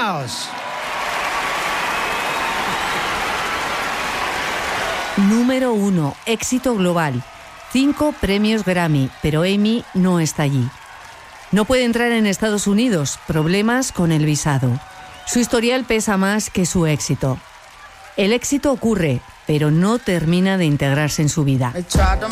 Winehouse. Número 1. Éxito global. 5 premios Grammy, pero Amy no está allí. No puede entrar en Estados Unidos, problemas con el visado. Su historial pesa más que su éxito. El éxito ocurre, pero no termina de integrarse en su vida.